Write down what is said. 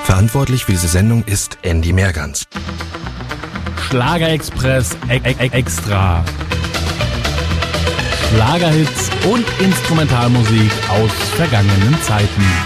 Verantwortlich für diese Sendung ist Andy Mehrgans. Schlagerexpress extra. Schlagerhits und Instrumentalmusik aus vergangenen Zeiten.